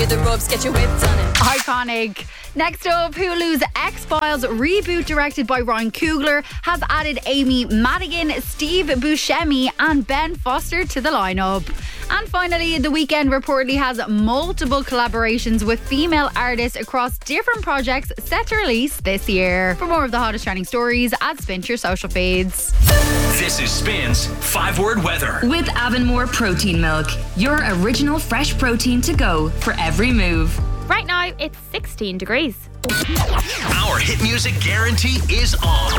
The rubs get you whipped on it. Iconic. Next up, Hulu's X-Files reboot, directed by Ryan Coogler, has added Amy Madigan, Steve Buscemi and Ben Foster to the lineup. And finally, The Weeknd reportedly has multiple collaborations with female artists across different projects set to release this year. For more of the hottest trending stories, add Spin to your social feeds. This is Spin's 5-word weather. With Avonmore Protein Milk, your original fresh protein to go for every move. Right now, it's 16 degrees. Our hit music guarantee is on.